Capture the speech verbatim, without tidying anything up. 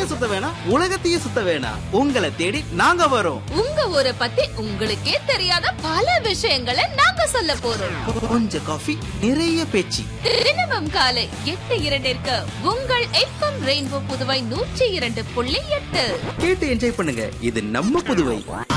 ஊரையே சுத்த வேணாம், உலகத்தையே சுத்த வேணாம். உங்களை தேடி நாங்க வரோம். உங்க ஊரை பத்தி உங்களுக்கே தெரியாத பல விஷயங்களை நாங்க சொல்ல போறோம். கொஞ்சம் காஃபி, நிறைய பேச்சு. தினமும் காலை எட்டு இரண்டிற்கு உங்கள் எஃப்எம் ரெயின்போ புதுவை நூற்றி இரண்டு புள்ளி எட்டு கேட்டு என்ஜாய் பண்ணுங்க. இது நம்ம புதுவை.